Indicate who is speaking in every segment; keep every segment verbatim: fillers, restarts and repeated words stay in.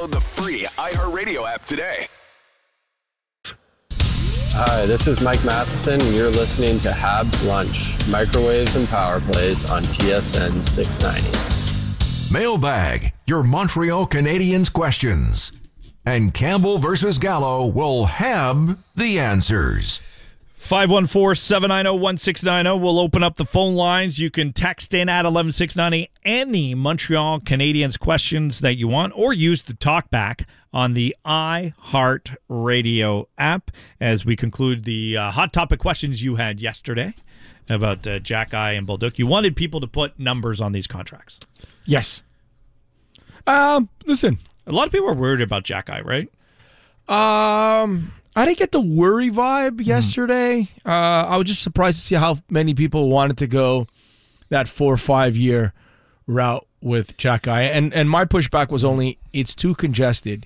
Speaker 1: Download the free iHeartRadio app today.
Speaker 2: Hi, this is Mike Matheson, and you're listening to Habs Lunch, Microwaves and Power Plays on T S N six ninety.
Speaker 3: Mailbag, your Montreal Canadiens questions. And Campbell versus Gallo will have the answers.
Speaker 4: five one four, seven nine zero, one six nine zero. We'll open up the phone lines. You can text in at eleven six ninety any Montreal Canadiens questions that you want, or use the talkback on the iHeartRadio app as we conclude the uh, hot topic questions you had yesterday about uh, Xhekaj and Bolduc. You wanted people to put numbers on these contracts.
Speaker 5: Yes. Um, listen.
Speaker 4: A lot of people are worried about Xhekaj, right?
Speaker 5: Um, I didn't get the worry vibe mm. yesterday. Uh, I was just surprised to see how many people wanted to go that four or five year route with Xhekaj. And, and my pushback was only, it's too congested.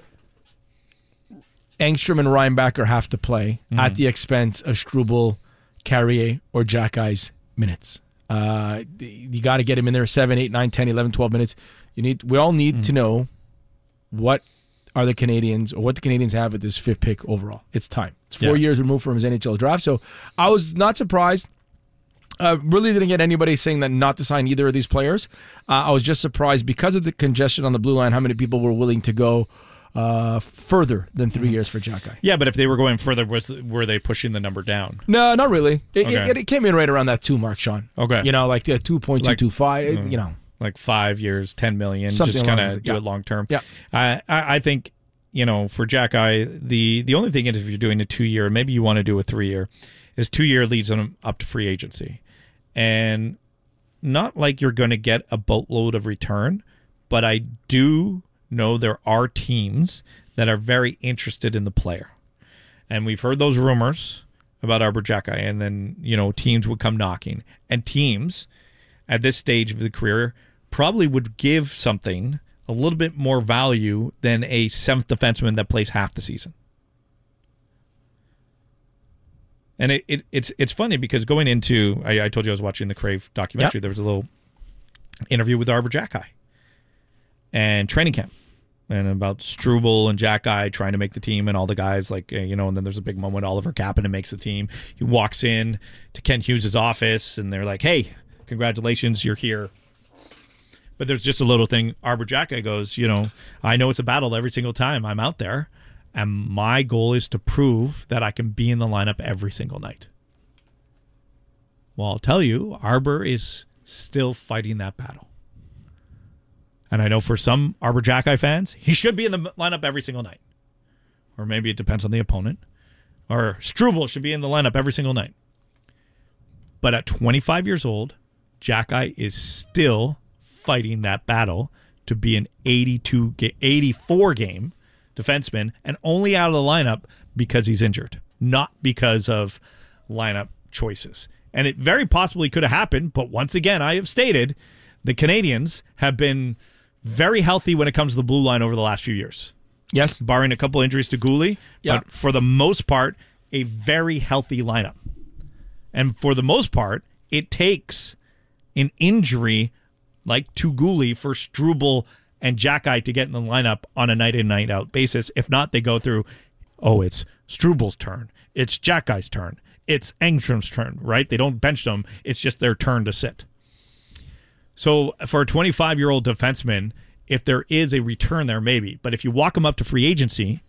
Speaker 5: Engstrom and Reinbacher have to play mm-hmm. at the expense of Struble, Carrier, or Xhekaj's minutes. Uh, you got to get him in there seven, eight, nine, ten, eleven, twelve minutes. You need. We all need mm-hmm. to know what are the Canadiens, or what the Canadiens have at this fifth pick overall. It's time. It's four yeah. years removed from his N H L draft. So I was not surprised. Uh, really didn't get anybody saying that not to sign either of these players. Uh, I was just surprised because of the congestion on the blue line, how many people were willing to go Uh, further than three mm-hmm. years for Xhekaj.
Speaker 4: Yeah, but if they were going further, was were they pushing the number down?
Speaker 5: No, not really. It,
Speaker 4: okay.
Speaker 5: it, it came in right around that two mark, Sean.
Speaker 4: Okay.
Speaker 5: You know, like uh, two point two two five, like, you know.
Speaker 4: Like five years, ten million dollars,
Speaker 5: Something
Speaker 4: just kind of
Speaker 5: yeah.
Speaker 4: do it long term.
Speaker 5: Yeah.
Speaker 4: I, I, I think, you know, for Xhekaj, the, the only thing is if you're doing a two-year, maybe you want to do a three-year, is two-year leads them up to free agency. And not like you're going to get a boatload of return, but I do know there are teams that are very interested in the player. And we've heard those rumors about Arber Xhekaj, and then, you know, teams would come knocking. And teams at this stage of the career probably would give something a little bit more value than a seventh defenseman that plays half the season. And it, it it's it's funny because going into, I, I told you I was watching the Crave documentary, yep. there was a little interview with Arber Xhekaj and training camp. And about Struble and Xhekaj trying to make the team, and all the guys, like, you know, and then there's a big moment, Oliver Kapanen makes the team. He walks in to Ken Hughes' office, and they're like, hey, congratulations, you're here. But there's just a little thing. Arber Xhekaj goes, you know, I know it's a battle every single time I'm out there, and my goal is to prove that I can be in the lineup every single night. Well, I'll tell you, Arber is still fighting that battle. And I know for some Arber Xhekaj fans, he should be in the lineup every single night. Or maybe it depends on the opponent. Or Struble should be in the lineup every single night. But at twenty-five years old, Xhekaj is still fighting that battle to be an eighty-two, eighty-four game defenseman, and only out of the lineup because he's injured, not because of lineup choices. And it very possibly could have happened, but once again, I have stated the Canadiens have been very healthy when it comes to the blue line over the last few years.
Speaker 5: Yes.
Speaker 4: Barring a couple injuries to Goulet.
Speaker 5: Yeah.
Speaker 4: But for the most part, a very healthy lineup. And for the most part, it takes an injury like to Goulet for Struble and Xhekaj to get in the lineup on a night-in, night-out basis. If not, they go through, oh, it's Struble's turn. It's Xhekaj's turn. It's Engstrom's turn, right? They don't bench them. It's just their turn to sit. So for a twenty-five-year-old defenseman, if there is a return there, maybe. But if you walk him up to free agency,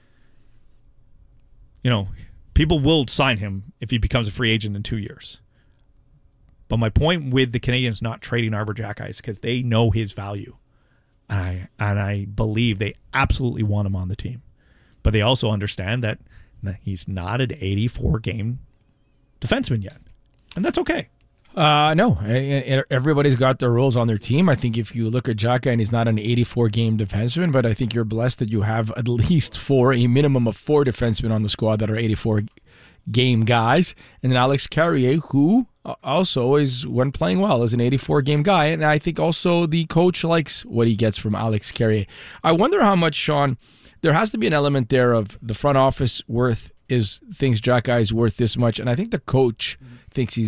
Speaker 4: you know, people will sign him if he becomes a free agent in two years. But my point with the Canadiens not trading Arber Xhekaj is because they know his value. I, and I believe they absolutely want him on the team. But they also understand that he's not an eighty-four game defenseman yet. And that's okay.
Speaker 5: Uh, no, everybody's got their roles on their team. I think if you look at Xhekaj, and he's not an eighty-four game defenseman, but I think you're blessed that you have at least four, a minimum of four defensemen on the squad that are eighty-four game guys. And then Alex Carrier, who also is, when playing well, is an eighty-four game guy. And I think also the coach likes what he gets from Alex Carrier. I wonder how much, Sean, there has to be an element there of the front office worth is thinks Xhekaj is worth this much. And I think the coach thinks he's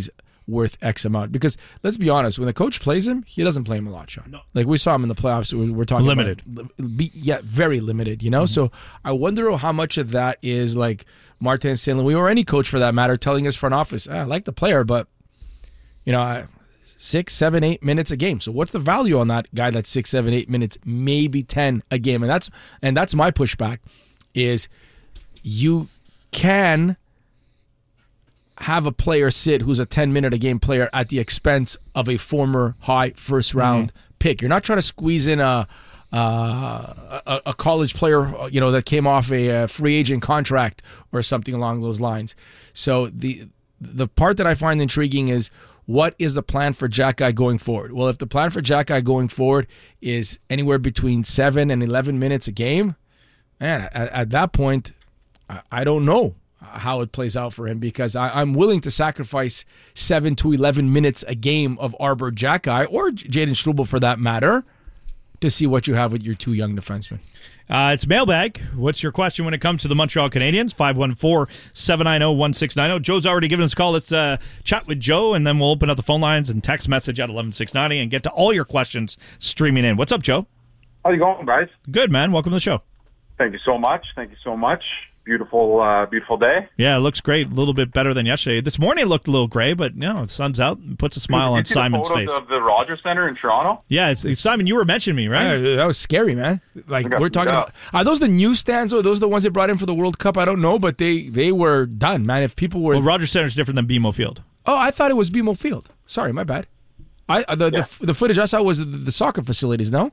Speaker 5: worth X amount. Because let's be honest, when the coach plays him, he doesn't play him a lot, Sean. No. Like we saw him in the playoffs. We're, we're talking
Speaker 4: limited,
Speaker 5: about, yeah, very limited. You know, mm-hmm. so I wonder how much of that is like Martin Saint Louis or any coach for that matter telling his front office, ah, I like the player, but you know, I, six, seven, eight minutes a game. So what's the value on that guy that's six, seven, eight minutes, maybe ten a game? And that's and that's my pushback. Is you can have a player sit who's a ten-minute a game player at the expense of a former high first-round mm-hmm. pick. You're not trying to squeeze in a, uh, a a college player, you know, that came off a, a free agent contract or something along those lines. So the the part that I find intriguing is what is the plan for Jack Guy going forward? Well, if the plan for Jack Guy going forward is anywhere between seven and eleven minutes a game, man, at, at that point, I, I don't know how it plays out for him, because I, I'm willing to sacrifice seven to eleven minutes a game of Arber Xhekaj, or Jayden Struble for that matter, to see what you have with your two young defensemen.
Speaker 4: Uh, it's Mailbag. What's your question when it comes to the Montreal Canadiens? five one four, seven nine zero, one six nine zero. Joe's already given us a call. Let's uh, chat with Joe, and then we'll open up the phone lines and text message at eleven six ninety and get to all your questions streaming in. What's up, Joe?
Speaker 6: How you going, guys?
Speaker 4: Good, man. Welcome to the show.
Speaker 6: Thank you so much. Thank you so much. Beautiful, uh, beautiful day.
Speaker 4: Yeah, it looks great. A little bit better than yesterday. This morning it looked a little gray, but no, the sun's out and puts a smile on Simon's face.
Speaker 6: Of the Rogers Center in Toronto.
Speaker 4: Yeah, it's, it's Simon. You were mentioning me, right?
Speaker 5: Yeah, that was scary, man. Like we're talking about. Are those the new stands, or are those the ones they brought in for the World Cup? I don't know, but they they were done, man. If people were,
Speaker 4: well, Rogers Center is different than B M O Field.
Speaker 5: Oh, I thought it was B M O Field. Sorry, my bad. I the yeah. the, the footage I saw was the, the soccer facilities. No.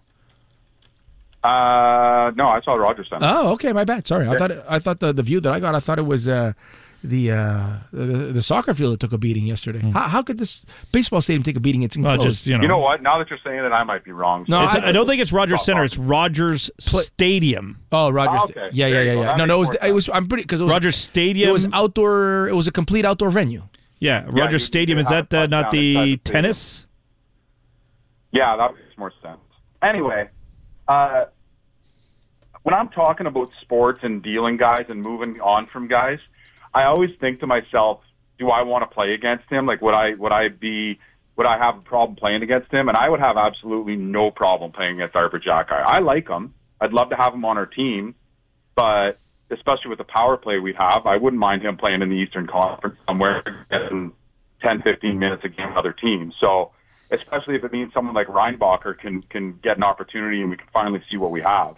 Speaker 6: Uh, no, I saw Rogers Center.
Speaker 5: Oh, okay, my bad. Sorry,
Speaker 6: yeah.
Speaker 5: I thought I thought the, the view that I got, I thought it was uh, the, uh, the the soccer field that took a beating yesterday. Mm. How, how could this baseball stadium take a beating? It's enclosed.
Speaker 4: Well, just, you know.
Speaker 6: you know what? Now that you're saying it, I might be wrong.
Speaker 4: So. No, I, I don't think it's Rogers Center. It's Rogers Stadium.
Speaker 5: Oh, Rogers.
Speaker 6: Oh, okay.
Speaker 5: Yeah, yeah, yeah, yeah. No, no, it was, it was. I'm pretty because it was
Speaker 4: Rogers Stadium.
Speaker 5: It was outdoor. It was a complete outdoor venue.
Speaker 4: Yeah, Rogers yeah, you, Stadium. You is that uh, not the tennis?
Speaker 6: Yeah, that makes more sense. Anyway, uh. when I'm talking about sports and dealing guys and moving on from guys, I always think to myself, do I want to play against him? Like, would I would I be would I have a problem playing against him? And I would have absolutely no problem playing against Arber Xhekaj. I like him. I'd love to have him on our team, but especially with the power play we have, I wouldn't mind him playing in the Eastern Conference somewhere, getting ten, fifteen minutes a game with other teams. So, especially if it means someone like Reinbacher can can get an opportunity and we can finally see what we have.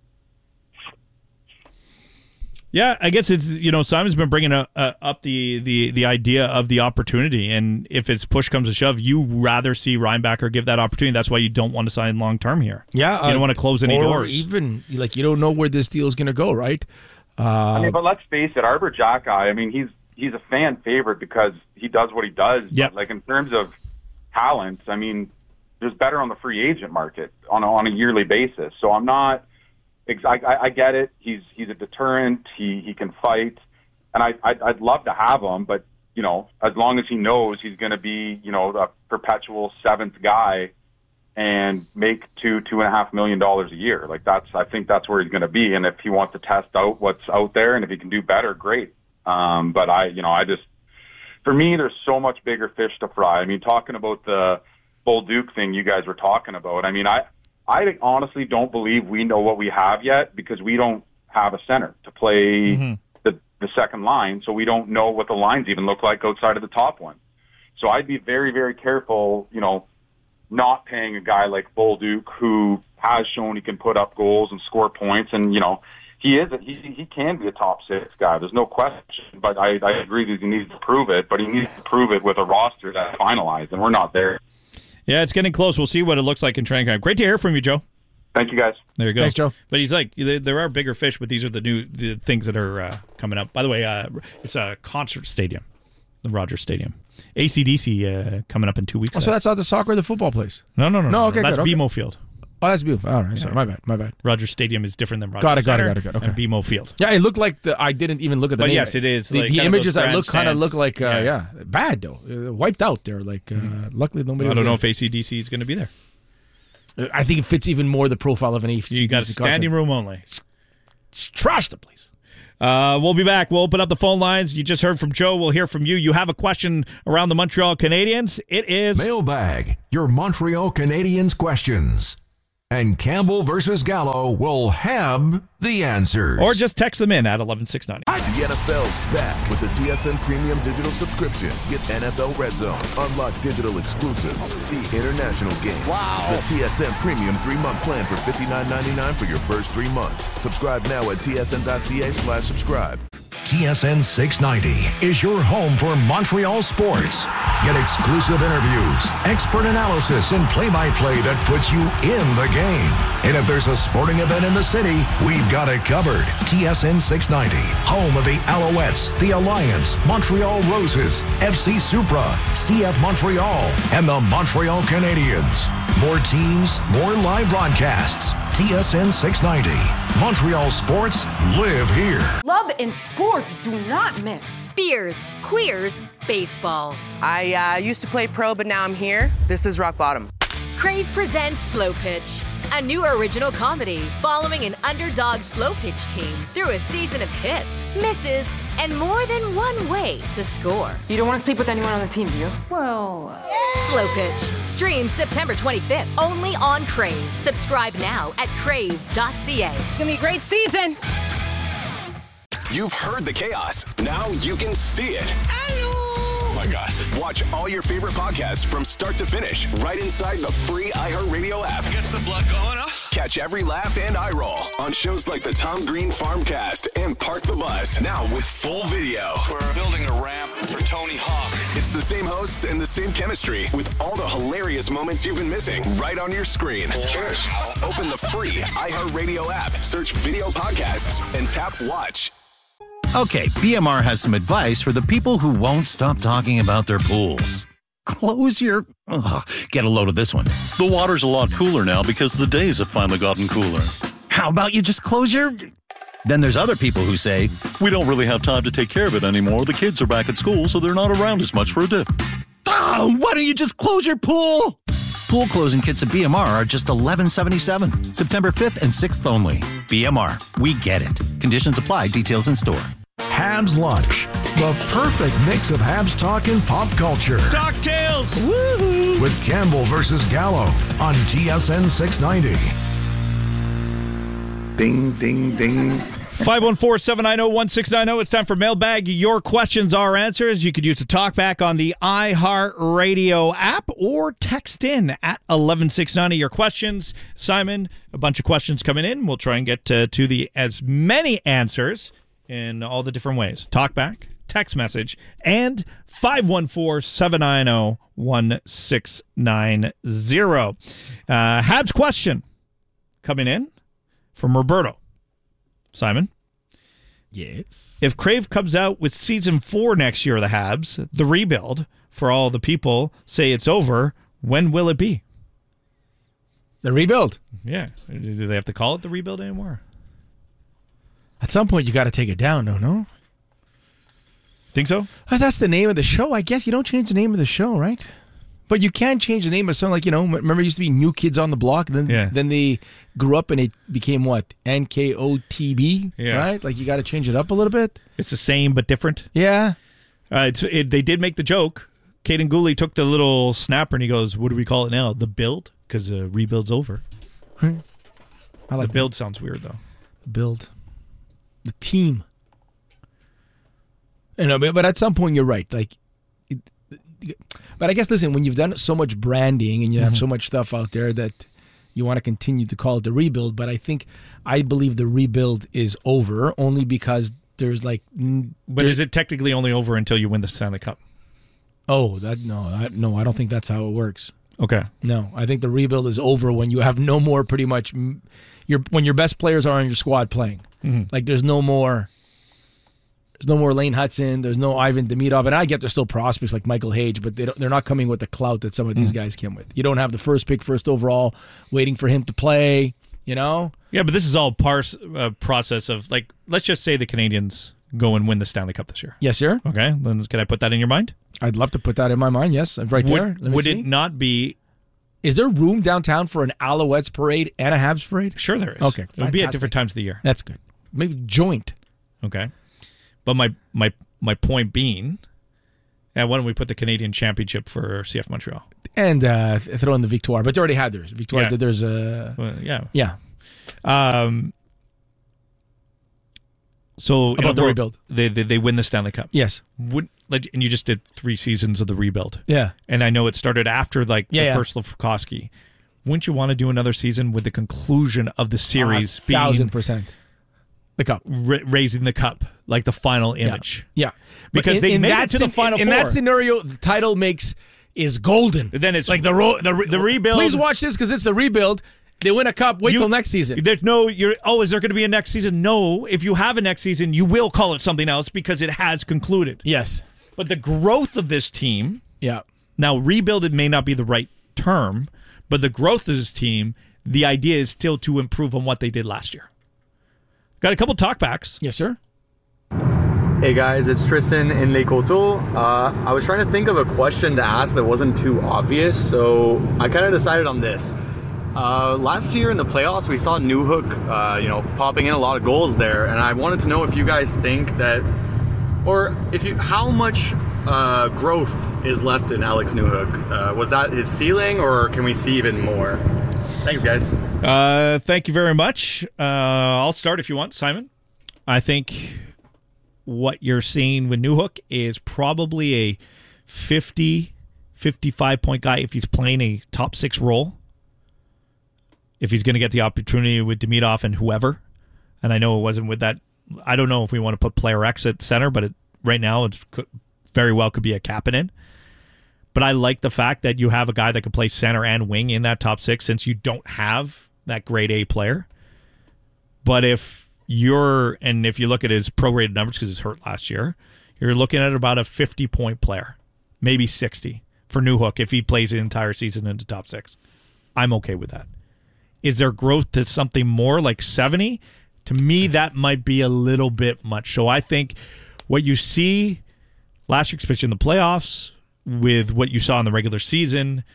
Speaker 4: Yeah, I guess it's, you know, Simon's been bringing a, uh, up the, the, the idea of the opportunity, and if it's push comes to shove, you rather see Reinbacher give that opportunity. That's why you don't want to sign long term here.
Speaker 5: Yeah,
Speaker 4: you don't uh, want to close any
Speaker 5: or
Speaker 4: doors.
Speaker 5: Even like you don't know where this deal is going to go, right? Uh,
Speaker 6: I mean, but let's face it, Arber Xhekaj. I mean, he's he's a fan favorite because he does what he does.
Speaker 4: Yeah.
Speaker 6: But like in terms of talents, I mean, there's better on the free agent market on a, on a yearly basis. So I'm not. I, I get it. He's he's a deterrent. He he can fight, and I I'd, I'd love to have him. But you know, as long as he knows he's going to be you know a perpetual seventh guy and make two two and a half million dollars a year, like that's I think that's where he's going to be. And if he wants to test out what's out there, and if he can do better, great. Um, but I you know I just for me, there's so much bigger fish to fry. I mean, talking about the Bolduc thing you guys were talking about. I mean, I. I honestly don't believe we know what we have yet because we don't have a center to play mm-hmm. the the second line, so we don't know what the lines even look like outside of the top one. So I'd be very, very careful, you know, not paying a guy like Bolduc who has shown he can put up goals and score points, and you know he is a, he he can be a top six guy. There's no question, but I I agree that he needs to prove it, but he needs to prove it with a roster that's finalized, and we're not there.
Speaker 4: Yeah, it's getting close. We'll see what it looks like in training camp. Great to hear from you, Joe.
Speaker 6: Thank you, guys.
Speaker 4: There you go.
Speaker 5: Thanks, Joe.
Speaker 4: But he's like, there are bigger fish, but these are the new the things that are uh, coming up. By the way, uh, it's a concert stadium, the Rogers Stadium. A C D C uh, coming up in two weeks.
Speaker 5: Oh, so that's not the soccer or the football place?
Speaker 4: No, no, no.
Speaker 5: No,
Speaker 4: no
Speaker 5: okay,
Speaker 4: That's
Speaker 5: good, okay.
Speaker 4: B M O Field.
Speaker 5: Oh, that's beautiful. All right, sorry, my bad, my bad.
Speaker 4: Rogers Stadium is different than Rogers
Speaker 5: got it,
Speaker 4: Center
Speaker 5: got it, got it, got it. Okay.
Speaker 4: and B M O Field.
Speaker 5: Yeah, it looked like the. I didn't even look at the
Speaker 4: but
Speaker 5: name.
Speaker 4: yes, it is.
Speaker 5: The,
Speaker 4: like
Speaker 5: the images I look kind of
Speaker 4: stands.
Speaker 5: look like, uh, yeah.
Speaker 4: Yeah.
Speaker 5: bad though, uh, wiped out there. Like, uh, mm-hmm. luckily nobody.
Speaker 4: I don't
Speaker 5: was
Speaker 4: know
Speaker 5: there.
Speaker 4: if A C D C is going to be there.
Speaker 5: I think it fits even more the profile of an A C D C.
Speaker 4: You got a standing
Speaker 5: concert.
Speaker 4: room only.
Speaker 5: Trash the place.
Speaker 4: Uh, we'll be back. We'll open up the phone lines. You just heard from Joe. We'll hear from you. You have a question around the Montreal Canadiens. It is
Speaker 3: Mailbag, your Montreal Canadiens questions. And Campbell versus Gallo will have the answers.
Speaker 4: Or just text them in at eleven six ninety.
Speaker 7: The N F L's back with the T S N Premium Digital Subscription. Get N F L Red Zone, unlock digital exclusives, see international games. Wow. The T S N Premium three-month plan for fifty-nine ninety-nine for your first three months. Subscribe now at tsn.ca slash subscribe.
Speaker 3: T S N six ninety is your home for Montreal sports. Get exclusive interviews, expert analysis, and play-by-play that puts you in the game. And if there's a sporting event in the city, we've got it covered. T S N six ninety, home of the Alouettes, the Alliance, Montreal Roses, F C Supra, C F Montreal, and the Montreal Canadiens. More teams, more live broadcasts. T S N six ninety. Montreal sports live here.
Speaker 8: Love and sports do not mix.
Speaker 9: Beers, queers, baseball.
Speaker 10: I uh, used to play pro, but now I'm here. This is rock bottom.
Speaker 9: Crave presents Slow Pitch, a new original comedy following an underdog slow pitch team through a season of hits, misses, and more than one way to score.
Speaker 8: You don't want to sleep with anyone on the team, do you? Well... Uh...
Speaker 9: Slow Pitch. Streams September twenty-fifth, only on Crave. Subscribe now at crave dot c a.
Speaker 8: It's going to be a great season.
Speaker 1: You've heard the chaos. Now you can see it. Oh my God. Watch all your favorite podcasts from start to finish right inside the free iHeartRadio app.
Speaker 11: Gets the blood going, huh?
Speaker 1: Catch every laugh and eye roll on shows like the Tom Green Farmcast and Park the Bus. Now with full video.
Speaker 11: We're building a ramp for Tony Hawk.
Speaker 1: It's the same hosts and the same chemistry with all the hilarious moments you've been missing right on your screen.
Speaker 11: Cheers.
Speaker 1: Open the free iHeartRadio app, search video podcasts, and tap watch.
Speaker 12: Okay, B M R has some advice for the people who won't stop talking about their pools. Close your... Ugh, get a load of this one.
Speaker 13: The water's a lot cooler now because the days have finally gotten cooler.
Speaker 12: How about you just close your... Then there's other people who say,
Speaker 13: we don't really have time to take care of it anymore. The kids are back at school, so they're not around as much for a dip.
Speaker 12: Oh, why don't you just close your pool? Pool closing kits at B M R are just eleven seventy-seven. September fifth and sixth only. B M R, we get it. Conditions apply. Details in store.
Speaker 3: Habs Lunch, the perfect mix of Habs talk and pop culture.
Speaker 4: DuckTales!
Speaker 3: Woohoo! With Campbell versus Gallo on T S N six ninety.
Speaker 7: Ding, ding, ding.
Speaker 4: five one four, seven nine zero, one six nine zero. It's time for Mailbag. Your questions, our answers. You could use a talkback on the iHeartRadio app or text in at eleven six ninety. Your questions. Simon, a bunch of questions coming in. We'll try and get to, to the as many answers in all the different ways. Talkback, text message, and five one four, seven nine zero, one six nine zero. Uh, Habs question coming in from Roberto. Simon?
Speaker 5: Yes?
Speaker 4: If Crave comes out with season four next year of the Habs, the rebuild, for all the people say it's over, when will it be?
Speaker 5: The rebuild.
Speaker 4: Yeah. Do they have to call it the rebuild anymore?
Speaker 5: At some point, you got to take it down, no, no?
Speaker 4: Think so?
Speaker 5: Oh, that's the name of the show. I guess you don't change the name of the show, right? But you can change the name of something like, you know, remember it used to be New Kids on the Block? Then
Speaker 4: yeah.
Speaker 5: then they grew up and it became what? N K O T B,
Speaker 4: yeah.
Speaker 5: right? Like you got to change it up a little bit?
Speaker 4: It's the same but different?
Speaker 5: Yeah.
Speaker 4: Uh, it's, it, they did make the joke. Caden Gooley took the little snapper and he goes, what do we call it now? The build? Because uh, rebuild's over.
Speaker 5: I like
Speaker 4: the build
Speaker 5: that.
Speaker 4: sounds weird, though.
Speaker 5: The build. The team. You know, but at some point you're right. Like, it, but I guess listen, when you've done so much branding and you have mm-hmm. so much stuff out there that you want to continue to call it the rebuild, but I think I believe the rebuild is over only because there's like.
Speaker 4: But
Speaker 5: there's,
Speaker 4: is it technically only over until you win the Stanley Cup?
Speaker 5: Oh, that no, I, no, I don't think that's how it works.
Speaker 4: Okay.
Speaker 5: No, I think the rebuild is over when you have no more pretty much your when your best players are on your squad playing. Mm-hmm. Like there's no more there's no more Lane Hudson, there's no Ivan Demidov, and I get there's still prospects like Michael Hage, but they don't, they're not coming with the clout that some of these mm-hmm. guys came with. You don't have the first pick, first overall, waiting for him to play, you know?
Speaker 4: Yeah, but this is all part uh, process of like let's just say the Canadians go and win the Stanley Cup this year.
Speaker 5: Yes, sir.
Speaker 4: Okay, then can I put that in your mind?
Speaker 5: I'd love to put that in my mind, yes. Right
Speaker 4: would,
Speaker 5: there. Let me
Speaker 4: would
Speaker 5: see.
Speaker 4: it not be...
Speaker 5: Is there room downtown for an Alouettes parade and a Habs parade?
Speaker 4: Sure there is.
Speaker 5: Okay,
Speaker 4: it would be at different times of the year.
Speaker 5: That's good. Maybe joint.
Speaker 4: Okay. But my my my point being, and why don't we put the Canadian Championship for C F Montreal?
Speaker 5: And uh, throw in the Victoire, but they already had theirs. Victoire,
Speaker 4: Yeah.
Speaker 5: there's a
Speaker 4: Well, yeah.
Speaker 5: yeah.
Speaker 4: Um. So
Speaker 5: About
Speaker 4: you know,
Speaker 5: the
Speaker 4: we're-
Speaker 5: rebuild.
Speaker 4: They, they they win the Stanley Cup.
Speaker 5: Yes.
Speaker 4: Would like, and you just did three seasons of the rebuild.
Speaker 5: Yeah.
Speaker 4: And I know it started after like
Speaker 5: Yeah,
Speaker 4: the
Speaker 5: yeah.
Speaker 4: first Lefkowski. Wouldn't you want to do another season with the conclusion of the series
Speaker 5: Uh,
Speaker 4: being
Speaker 5: thousand percent. The cup.
Speaker 4: ra- raising the cup, like the final image?
Speaker 5: Yeah.
Speaker 4: Because
Speaker 5: But
Speaker 4: they made
Speaker 5: that
Speaker 4: it to the
Speaker 5: scen-
Speaker 4: Final
Speaker 5: in
Speaker 4: Four.
Speaker 5: that scenario, the title makes is golden.
Speaker 4: Then it's
Speaker 5: like the ro- the, re-
Speaker 4: the rebuild.
Speaker 5: Please watch this because it's the rebuild. They win a cup. Wait
Speaker 4: You-
Speaker 5: till next season.
Speaker 4: There's no, you're, oh, is there going to be a next season? No. If you have a next season, you will call it something else because it has concluded.
Speaker 5: Yes.
Speaker 4: But the growth of this team,
Speaker 5: Yeah.
Speaker 4: now rebuild, it may not be the right term, but the growth of this team, the idea is still to improve on what they did last year. Got a couple talkbacks.
Speaker 5: Yes, sir.
Speaker 14: Hey guys, it's Tristan in Lake Coteau. Uh, I was trying to think of a question to ask that wasn't too obvious, so I kind of decided on this. Uh, last year in the playoffs, we saw Newhook, uh, you know, popping in a lot of goals there, and I wanted to know if you guys think that, or if you, how much uh, growth is left in Alex Newhook? Uh, was that his ceiling, or can we see even more? Thanks, guys.
Speaker 4: Uh, thank you very much. Uh, I'll start if you want, Simon. I think what you're seeing with Newhook is probably a fifty, fifty-five point guy if he's playing a top six role. If he's going to get the opportunity with Demidov and whoever. And I know it wasn't with that. I don't know if we want to put player X at center, but it, right now it very well could be a Kapanen. But I like the fact that you have a guy that can play center and wing in that top six since you don't have that grade A player. But if you're, and if you look at his prorated numbers because he's hurt last year, you're looking at about a fifty-point player, maybe sixty for Newhook if he plays the entire season into top six. I'm okay with that. Is there growth to something more like seventy? To me, that might be a little bit much. So I think what you see last year, especially in the playoffs, with what you saw in the regular season,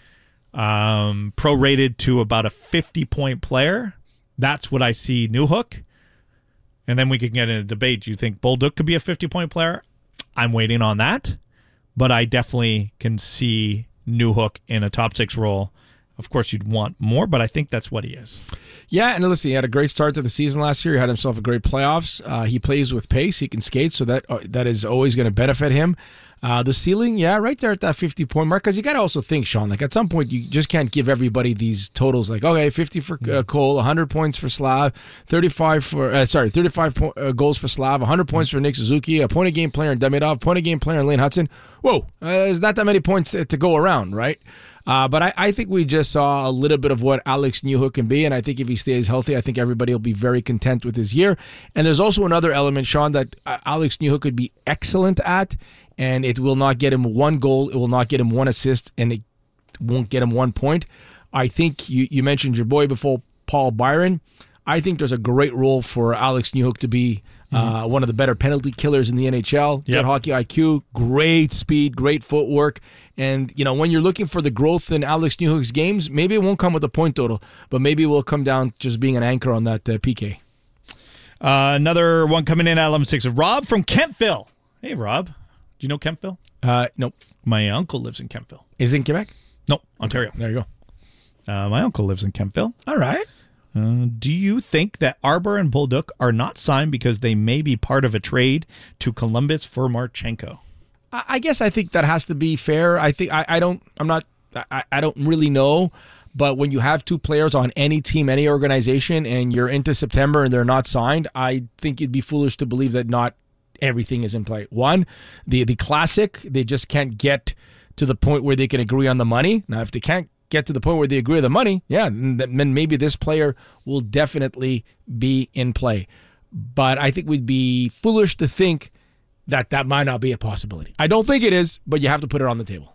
Speaker 4: um, prorated to about a fifty-point player, that's what I see Newhook. And then we can get in a debate. Do you think Bolduc could be a fifty-point player? I'm waiting on that. But I definitely can see Newhook in a top six role. Of course, you'd want more, but I think that's what he is.
Speaker 5: Yeah, and listen, he had a great start to the season last year. He had himself a great playoffs. Uh, he plays with pace. He can skate, so that uh, that is always going to benefit him. Uh, the ceiling, yeah, right there at that fifty-point mark, because you got to also think, Sean, like at some point you just can't give everybody these totals like, okay, fifty for uh, Cole, one hundred points for Slav, thirty-five for, uh, sorry, thirty-five po- uh, goals for Slav, one hundred points for Nick Suzuki, a point-a-game player in Demidov, point-a-game player in Lane Hudson. Whoa, uh, there's not that many points to, to go around, right? Uh, but I, I think we just saw a little bit of what Alex Newhook can be, and I think if he stays healthy, I think everybody will be very content with his year. And there's also another element, Sean, that uh, Alex Newhook could be excellent at, and it will not get him one goal, it will not get him one assist, and it won't get him one point. I think you, you mentioned your boy before, Paul Byron. I think there's a great role for Alex Newhook to be uh, one of the better penalty killers in the N H L. Good
Speaker 4: Yep.
Speaker 5: hockey I Q, great speed, great footwork. And, you know, when you're looking for the growth in Alex Newhook's games, maybe it won't come with a point total, but maybe it will come down just being an anchor on that uh, P K.
Speaker 4: Uh, another one coming in at eleven six. Rob from Kentville. Hey, Rob. Do you know Kentville?
Speaker 5: Uh, nope.
Speaker 4: My uncle lives in Kentville.
Speaker 5: Is it in Quebec?
Speaker 4: Nope, Ontario.
Speaker 5: There you
Speaker 4: go. Uh, my uncle lives in Kentville.
Speaker 5: All right.
Speaker 4: Uh, do you think that Arbor and Bolduc are not signed because they may be part of a trade to Columbus for Marchenko?
Speaker 5: I I guess I think that has to be fair. I think I, I don't. I'm not. I, I don't really know. But when you have two players on any team, any organization, and you're into September and they're not signed, I think you'd be foolish to believe that not everything is in play. One, the the classic, they just can't get to the point where they can agree on the money. Now, if they can't get to the point where they agree on the money, yeah, then maybe this player will definitely be in play. But I think we'd be foolish to think that that might not be a possibility. I don't think it is, but you have to put it on the table.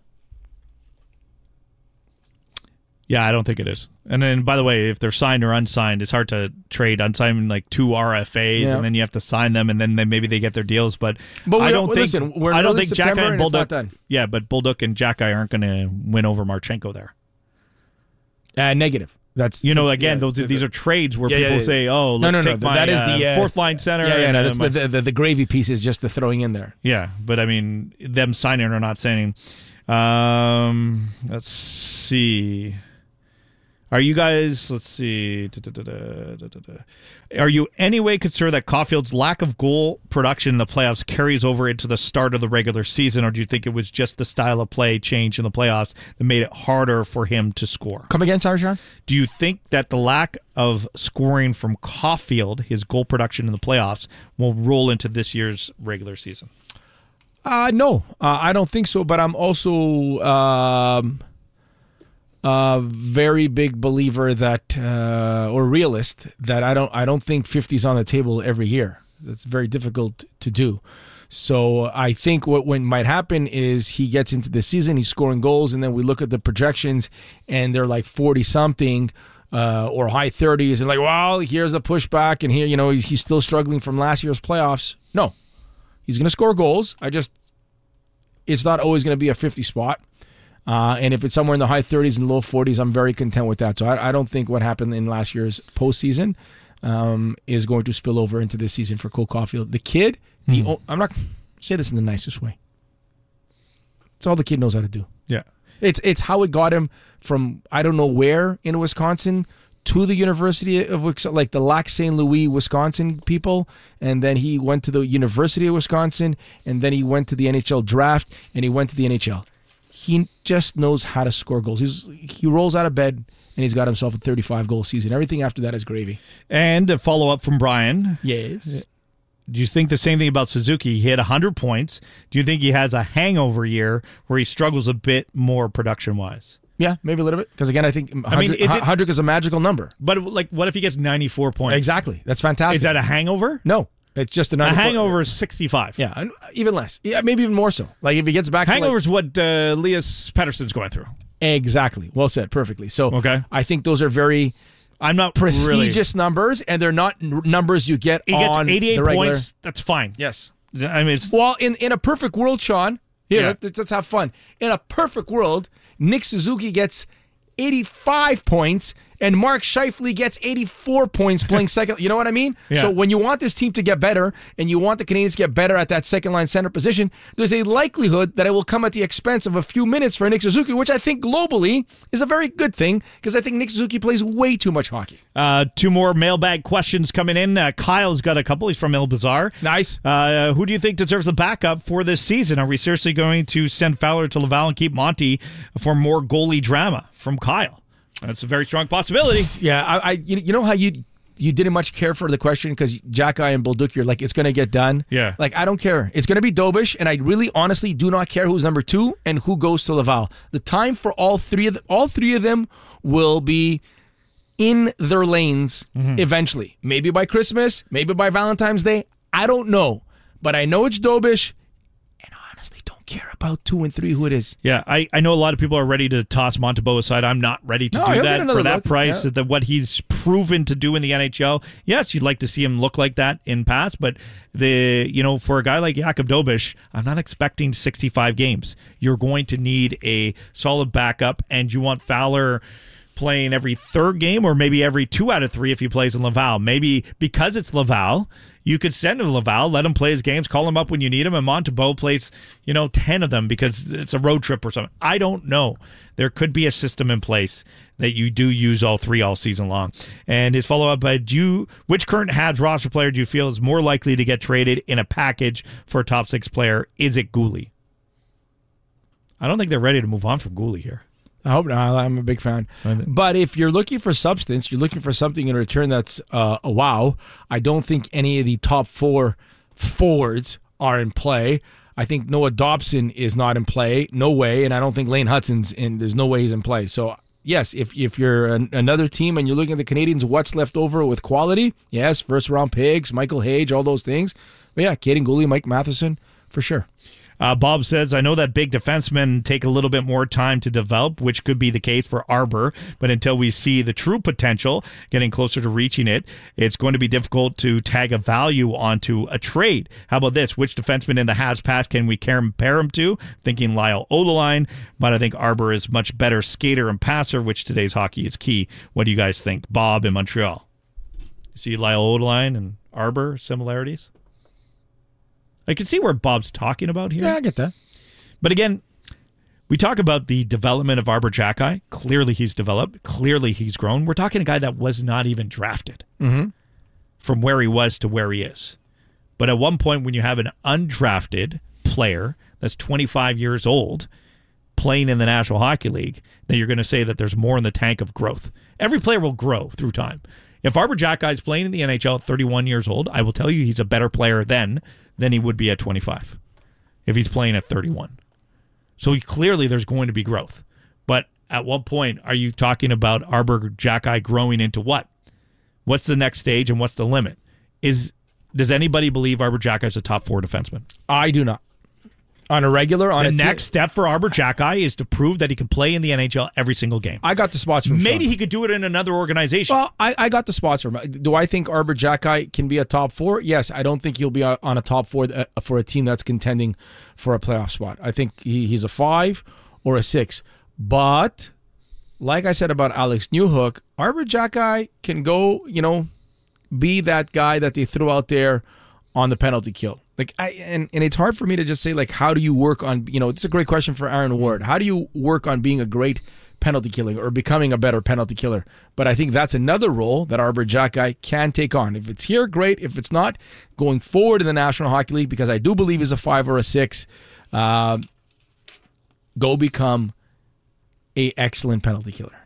Speaker 4: Yeah, I don't think it is. And then, by the way, if they're signed or unsigned, it's hard to trade unsigned like two R F As,
Speaker 5: Yeah.
Speaker 4: and then you have to sign them, and then they, maybe they get their deals. But,
Speaker 5: But we
Speaker 4: I
Speaker 5: don't-
Speaker 4: don't think.
Speaker 5: listen, we're in
Speaker 4: I don't
Speaker 5: early
Speaker 4: think
Speaker 5: September
Speaker 4: Jacka and
Speaker 5: and it's not
Speaker 4: Bolduc.
Speaker 5: done.
Speaker 4: Yeah, but Bolduc and Jacka aren't going to win over Marchenko there.
Speaker 5: Uh, negative. That's
Speaker 4: you know again
Speaker 5: yeah,
Speaker 4: those
Speaker 5: the,
Speaker 4: these are trades where
Speaker 5: yeah,
Speaker 4: people
Speaker 5: yeah, yeah.
Speaker 4: say, oh, let's
Speaker 5: no, no,
Speaker 4: take
Speaker 5: no,
Speaker 4: my
Speaker 5: that is
Speaker 4: uh,
Speaker 5: the uh,
Speaker 4: fourth line center.
Speaker 5: Yeah, yeah,
Speaker 4: and,
Speaker 5: no,
Speaker 4: uh,
Speaker 5: that's
Speaker 4: my-
Speaker 5: the, the the gravy piece is just the throwing in there.
Speaker 4: Yeah, but I mean, them signing or not signing. Um, let's see. Are you guys? Let's see. Da, da, da, da, da, da, da. Are you any way concerned that Caulfield's lack of goal production in the playoffs carries over into the start of the regular season, or do you think it was just the style of play change in the playoffs that made it harder for him to score?
Speaker 5: Come again, sorry, Sean?
Speaker 4: Do you think that the lack of scoring from Caulfield, his goal production in the playoffs, will roll into this year's regular season?
Speaker 5: Uh, no, uh, I don't think so. But I'm also um, a very big believer that, uh, or realist, that I don't, I don't think fifty's on the table every year. That's very difficult to do. So I think what, what might happen is he gets into the season, he's scoring goals, and then we look at the projections, and they're like forty something. Uh, or high thirties, and like, well, here's a pushback, and here, you know, he's, he's still struggling from last year's playoffs. No, he's going to score goals. I just, it's not always going to be a fifty spot. Uh, and if it's somewhere in the high thirties and low forties, I'm very content with that. So I, I don't think what happened in last year's postseason um, is going to spill over into this season for Cole Caulfield. The kid, the
Speaker 4: Mm.
Speaker 5: o- I'm not say this in the nicest way. It's all the kid knows how to do.
Speaker 4: Yeah.
Speaker 5: It's it's how it got him from I don't know where in Wisconsin to the University of Wisconsin, like the Lac Saint Louis, Wisconsin people, and then he went to the University of Wisconsin, and then he went to the N H L draft, and he went to the N H L. He just knows how to score goals. He's, he rolls out of bed, and he's got himself a thirty-five goal season. Everything after that is gravy.
Speaker 4: And a follow up from Brian.
Speaker 5: Yes.
Speaker 4: Do you think the same thing about Suzuki? He hit one hundred points. Do you think he has a hangover year where he struggles a bit more production-wise?
Speaker 5: Yeah, maybe a little bit. Because, again, I think one hundred,
Speaker 4: I mean, is it-
Speaker 5: one hundred is a magical number.
Speaker 4: But, like, what if he gets ninety-four points?
Speaker 5: Exactly. That's fantastic.
Speaker 4: Is that a hangover?
Speaker 5: No. It's just a
Speaker 4: A
Speaker 5: ninety-four.
Speaker 4: hangover is sixty-five.
Speaker 5: Yeah, and even less. Yeah, maybe even more so. Like, if he gets back
Speaker 4: Hangover
Speaker 5: to
Speaker 4: is what uh, Elias Pettersson's going through.
Speaker 5: like, exactly. Well said. Perfectly. So
Speaker 4: Okay.
Speaker 5: I think those are very
Speaker 4: I'm not
Speaker 5: prestigious numbers, and they're not n- numbers you get
Speaker 4: He gets
Speaker 5: on
Speaker 4: eighty-eight
Speaker 5: the regular.
Speaker 4: points. That's fine.
Speaker 5: Yes.
Speaker 4: I mean, it's,
Speaker 5: Well, in, in a perfect world, Sean, here,
Speaker 4: Yeah.
Speaker 5: let's, let's have fun. In a perfect world, Nick Suzuki gets eighty-five points, and Mark Scheifele gets eighty-four points playing second. You know what I mean?
Speaker 4: Yeah.
Speaker 5: So when you want this team to get better, and you want the Canadiens to get better at that second line center position, there's a likelihood that it will come at the expense of a few minutes for Nick Suzuki, which I think globally is a very good thing, because I think Nick Suzuki plays way too much hockey.
Speaker 4: uh, two more mailbag questions coming in. Uh, Kyle's got a couple. He's from El Bazaar.
Speaker 5: Nice.
Speaker 4: Uh, who do you think deserves the backup for this season? Are we seriously going to send Fowler to Laval and keep Monty for more goalie drama? From Kyle. That's a very strong possibility.
Speaker 5: Yeah, I, I you, you know how you you didn't much care for the question because Jack Eye and Bolduc, you're like, it's going to get done.
Speaker 4: Yeah.
Speaker 5: Like, I don't care. It's going to be Dobish, and I really honestly do not care who's number two and who goes to Laval. The time for all three of the, all three of them will be in their lanes eventually. Maybe by Christmas, maybe by Valentine's Day. I don't know. But I know it's Dobish, and I honestly don't care about two and three who it is.
Speaker 4: Yeah, I, I know a lot of people are ready to toss Montebo aside. I'm not ready to
Speaker 5: No,
Speaker 4: do
Speaker 5: he'll get
Speaker 4: that
Speaker 5: another
Speaker 4: for that
Speaker 5: look.
Speaker 4: price.
Speaker 5: Yeah.
Speaker 4: That what he's proven to do in the N H L. Yes, you'd like to see him look like that in past, but the you know for a guy like Jakub Dobish, I'm not expecting sixty-five games. You're going to need a solid backup, and you want Fowler playing every third game or maybe every two out of three if he plays in Laval. Maybe because it's Laval, you could send him to Laval, let him play his games, call him up when you need him, and Montebo plays, you know, ten of them because it's a road trip or something. I don't know. There could be a system in place that you do use all three all season long. And his follow-up, uh, do you, which current Habs roster player do you feel is more likely to get traded in a package for a top six player? Is it Gouli? I don't think they're ready to move on from Gouli here.
Speaker 5: I hope not. I'm a big fan. But if you're looking for substance, you're looking for something in return that's uh, a wow. I don't think any of the top four forwards are in play. I think Noah Dobson is not in play. No way. And I don't think Lane Hudson's in. There's no way he's in play. So, yes, if if you're an, another team and you're looking at the Canadians, what's left over with quality? Yes, first-round picks, Michael Hage, all those things. But, yeah, Kaden Gouli, Mike Matheson, for sure.
Speaker 4: Uh, Bob says, I know that big defensemen take a little bit more time to develop, which could be the case for Arbor, but until we see the true potential, getting closer to reaching it, it's going to be difficult to tag a value onto a trade. How about this? Which defenseman in the Habs past can we compare him to? Thinking Lyle Oedeline, but I think Arbor is much better skater and passer, which today's hockey is key. What do you guys think? Bob in Montreal. See Lyle Oedeline and Arbor similarities? I can see where Bob's talking about here.
Speaker 5: Yeah, I get that.
Speaker 4: But again, we talk about the development of Arbor Xhekaj. Clearly he's developed. Clearly he's grown. We're talking a guy that was not even drafted
Speaker 5: Mm-hmm.
Speaker 4: from where he was to where he is. But at one point when you have an undrafted player that's twenty-five years old playing in the National Hockey League, then you're going to say that there's more in the tank of growth. Every player will grow through time. If Arbor Xhekaj is playing in the N H L at thirty-one years old, I will tell you he's a better player then than he would be at twenty-five if he's playing at thirty-one. So he, clearly there's going to be growth. But at what point are you talking about Arbor Xhekaj growing into what? What's the next stage and what's the limit? Is Does anybody believe Arbor Xhekaj is a top four defenseman?
Speaker 5: I do not. On a regular, on
Speaker 4: the
Speaker 5: a
Speaker 4: next
Speaker 5: t-
Speaker 4: step for Arbor Xhekaj is to prove that he can play in the N H L every single game.
Speaker 5: I got the spots from
Speaker 4: Maybe
Speaker 5: Sean.
Speaker 4: he could do it in another organization.
Speaker 5: Well, I, I got the spots from him. Do I think Arbor Xhekaj can be a top four? Yes. I don't think he'll be on a top four for a team that's contending for a playoff spot. I think he, he's a five or a six. But like I said about Alex Newhook, Arbor Xhekaj can go, you know, be that guy that they threw out there on the penalty kill. Like I and, and it's hard for me to just say, like, how do you work on, you know, it's a great question for Aaron Ward. How do you work on being a great penalty killer or becoming a better penalty killer? But I think that's another role that Arbor Xhekaj can take on. If it's here, great. If it's not, going forward in the National Hockey League, because I do believe he's a five or a six, uh, go become a excellent penalty killer.